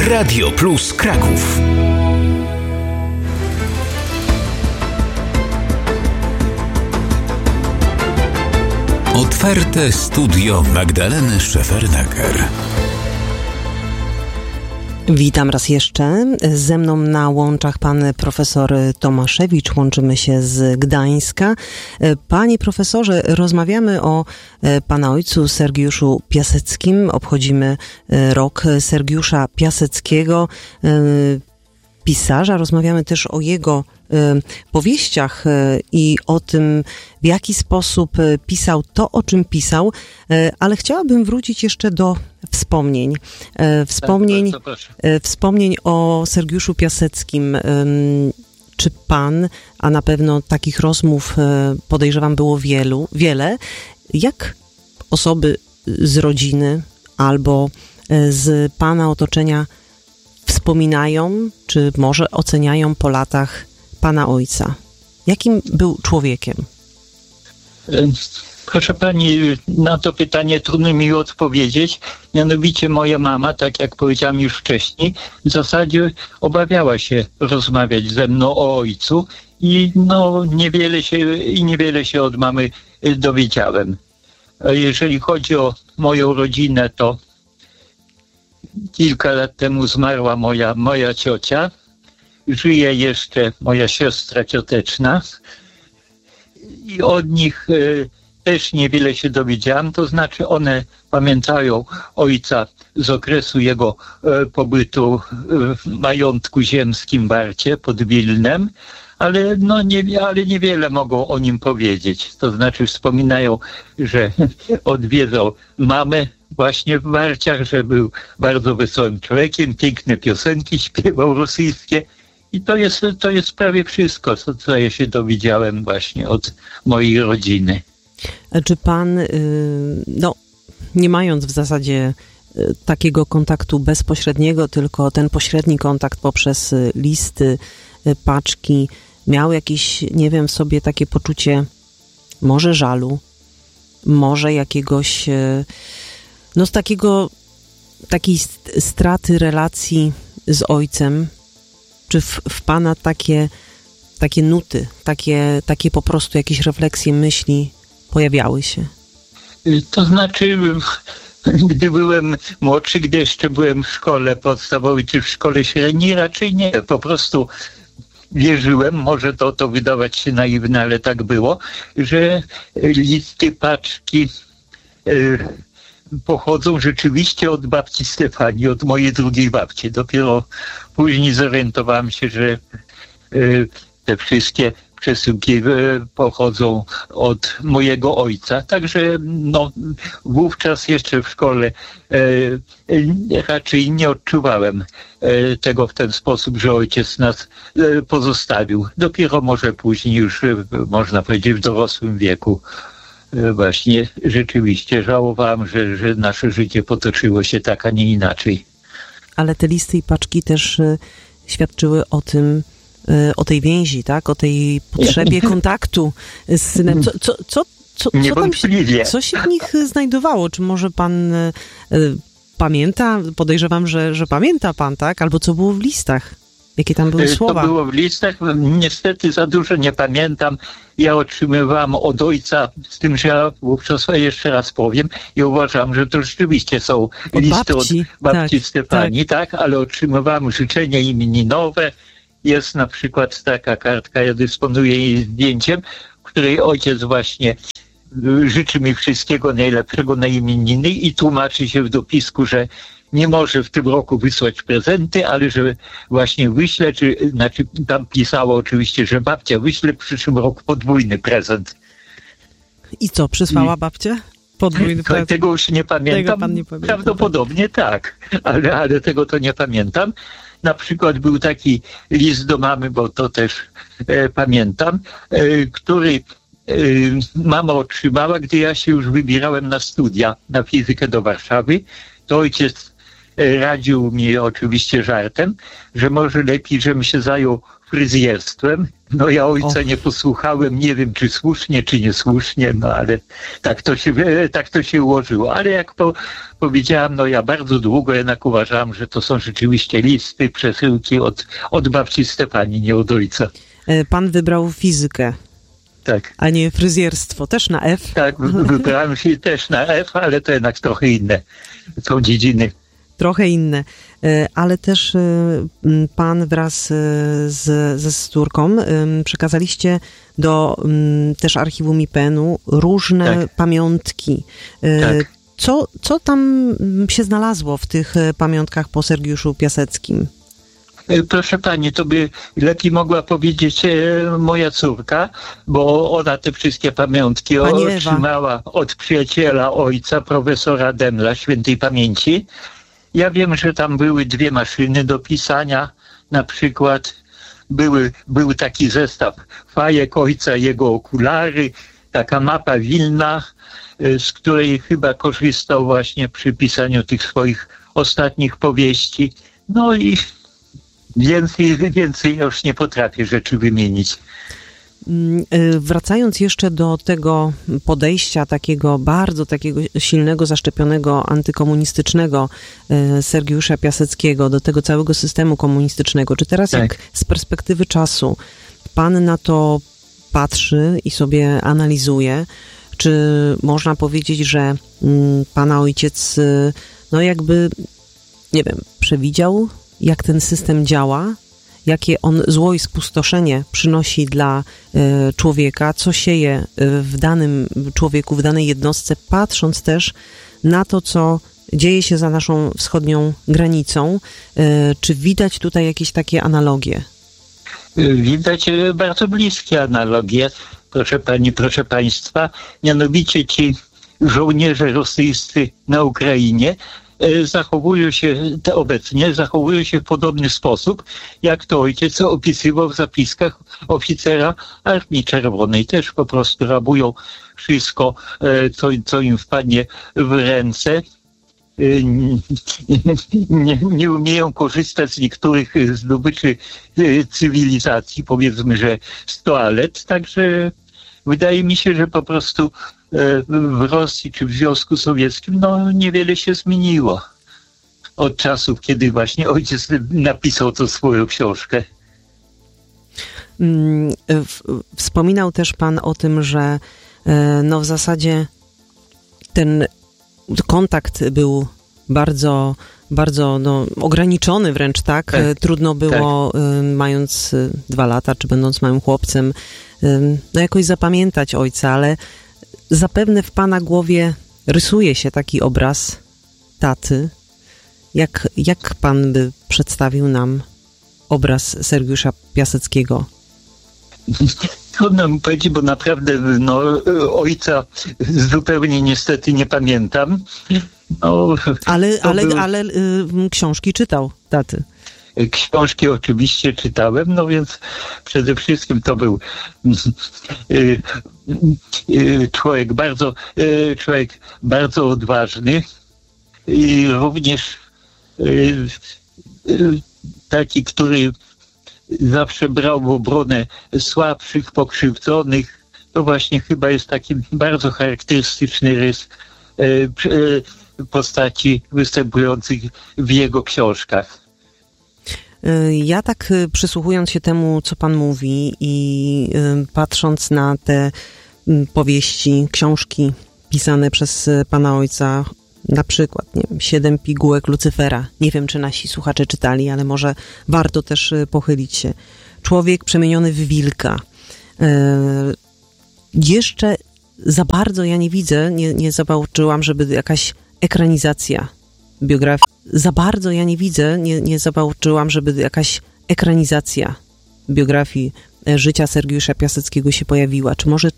Radio Plus Kraków. Otwarte studio Magdaleny Szefernaker. Witam raz jeszcze. Ze mną na łączach pan profesor Tomaszewicz. Łączymy się z Gdańska. Panie profesorze, rozmawiamy o pana ojcu Sergiuszu Piaseckim. Obchodzimy rok Sergiusza Piaseckiego, pisarza. Rozmawiamy też o jego powieściach i o tym, w jaki sposób pisał to, o czym pisał, ale chciałabym wrócić jeszcze do wspomnień. Wspomnień o Sergiuszu Piaseckim. Czy pan, a na pewno takich rozmów, podejrzewam, było wiele, jak osoby z rodziny albo z pana otoczenia wspominają, czy może oceniają po latach pana ojca? Jakim był człowiekiem? Proszę pani, na to pytanie trudno mi odpowiedzieć. Mianowicie moja mama, tak jak powiedziałam już wcześniej, w zasadzie obawiała się rozmawiać ze mną o ojcu i niewiele się od mamy dowiedziałem. Jeżeli chodzi o moją rodzinę, to kilka lat temu zmarła moja ciocia. Żyje jeszcze moja siostra cioteczna i od nich też niewiele się dowiedziałam. To znaczy one pamiętają ojca z okresu jego pobytu w majątku ziemskim w Barcie pod Wilnem, ale niewiele mogą o nim powiedzieć. To znaczy wspominają, że odwiedzał mamę właśnie w Barciach, że był bardzo wesołym człowiekiem, piękne piosenki śpiewał rosyjskie. I to jest prawie wszystko, co ja się dowiedziałem właśnie od mojej rodziny. Czy pan, nie mając w zasadzie takiego kontaktu bezpośredniego, tylko ten pośredni kontakt poprzez listy, paczki, miał jakieś, nie wiem, w sobie takie poczucie może żalu, może jakiegoś, z takiej straty relacji z ojcem? Czy w pana takie nuty, takie po prostu jakieś refleksje, myśli pojawiały się? To znaczy, gdy byłem młodszy, gdy jeszcze byłem w szkole podstawowej czy w szkole średniej, raczej nie. Po prostu wierzyłem, może to wydawać się naiwne, ale tak było, że listy, paczki pochodzą rzeczywiście od babci Stefanii, od mojej drugiej babci. Dopiero później zorientowałem się, że te wszystkie przesyłki pochodzą od mojego ojca. Także wówczas jeszcze w szkole raczej nie odczuwałem tego w ten sposób, że ojciec nas pozostawił. Dopiero może później już, można powiedzieć, w dorosłym wieku właśnie rzeczywiście żałowałem, że nasze życie potoczyło się tak, a nie inaczej. Ale te listy i paczki też świadczyły o tym, o tej więzi, tak? O tej potrzebie kontaktu z synem. Co się w nich znajdowało? Czy może pan pamięta? Podejrzewam, że pamięta pan, tak? Albo co było w listach? Jakie tam były słowa? To było w listach. Niestety za dużo nie pamiętam. Ja otrzymywałam od ojca, z tym, że ja wówczas jeszcze raz powiem, i uważam, że to rzeczywiście są listy od babci Stefanii, tak, ale otrzymywałam życzenia imieninowe. Jest na przykład taka kartka, ja dysponuję jej zdjęciem, w której ojciec właśnie życzy mi wszystkiego najlepszego na imieniny i tłumaczy się w dopisku, że nie może w tym roku wysłać prezenty, ale że właśnie wyśle, tam pisało oczywiście, że babcia wyśle w przyszłym roku podwójny prezent. I co, przysłała babcia? Podwójny prezent? Tego już nie pamiętam. Tego pan nie pamięta, prawdopodobnie tak, ale tego to nie pamiętam. Na przykład był taki list do mamy, bo to też pamiętam, który mama otrzymała, gdy ja się już wybierałem na studia, na fizykę do Warszawy. To ojciec radził mi oczywiście żartem, że może lepiej, żebym się zajął fryzjerstwem No ja ojca nie posłuchałem, nie wiem czy słusznie, czy niesłusznie, no ale tak to się ułożyło. Ale jak powiedziałem, no ja bardzo długo jednak uważałem, że to są rzeczywiście listy, przesyłki od babci Stefanii, nie od ojca. Pan wybrał fizykę. Tak. A nie fryzjerstwo, też na F? Tak, wybrałem się też na F, ale to jednak trochę inne są dziedziny. Trochę inne, ale też pan wraz ze córką przekazaliście do też archiwum IPN-u różne pamiątki. Tak. Co tam się znalazło w tych pamiątkach po Sergiuszu Piaseckim? Proszę pani, to by lepiej mogła powiedzieć moja córka, bo ona te wszystkie pamiątki otrzymała od przyjaciela ojca, profesora Demla, świętej pamięci. Ja wiem, że tam były 2 maszyny do pisania, na przykład był taki zestaw fajek ojca, jego okulary, taka mapa Wilna, z której chyba korzystał właśnie przy pisaniu tych swoich ostatnich powieści. No i więcej już nie potrafię rzeczy wymienić. Wracając jeszcze do tego podejścia takiego silnego, zaszczepionego, antykomunistycznego Sergiusza Piaseckiego, do tego całego systemu komunistycznego, czy teraz jak z perspektywy czasu pan na to patrzy i sobie analizuje, czy można powiedzieć, że pana ojciec no jakby, nie wiem, przewidział, jak ten system działa, jakie on zło i spustoszenie przynosi dla człowieka, co sieje w danym człowieku, w danej jednostce, patrząc też na to, co dzieje się za naszą wschodnią granicą. Czy widać tutaj jakieś takie analogie? Widać bardzo bliskie analogie, proszę pani, proszę państwa. Mianowicie ci żołnierze rosyjscy na Ukrainie zachowują się w podobny sposób, jak to ojciec opisywał w zapiskach oficera Armii Czerwonej. Też po prostu rabują wszystko, co im wpadnie w ręce. Nie umieją korzystać z niektórych zdobyczy cywilizacji, powiedzmy, że z toalet. Także wydaje mi się, że po prostu w Rosji czy w Związku Sowieckim niewiele się zmieniło od czasów, kiedy właśnie ojciec napisał tą swoją książkę. Wspominał też pan o tym, że w zasadzie ten kontakt był bardzo, bardzo ograniczony wręcz, tak? Trudno było, mając 2 lata, czy będąc małym chłopcem, jakoś zapamiętać ojca, ale zapewne w pana głowie rysuje się taki obraz taty. Jak pan by przedstawił nam obraz Sergiusza Piaseckiego? Trudno mi powiedzieć, bo naprawdę ojca zupełnie niestety nie pamiętam. Ale książki czytał taty. Książki oczywiście czytałem, więc przede wszystkim to był człowiek bardzo odważny i również taki, który zawsze brał w obronę słabszych, pokrzywdzonych. To właśnie chyba jest taki bardzo charakterystyczny rys postaci występujących w jego książkach. Ja tak przysłuchując się temu, co pan mówi i patrząc na te powieści, książki pisane przez pana ojca, na przykład 7 pigułek Lucyfera. Nie wiem, czy nasi słuchacze czytali, ale może warto też pochylić się. Człowiek przemieniony w wilka. Jeszcze za bardzo ja nie widzę, nie zobaczyłam, żeby jakaś ekranizacja biografii. Za bardzo ja nie widzę, nie zobaczyłam, żeby jakaś ekranizacja biografii życia Sergiusza Piaseckiego się pojawiła. Czy może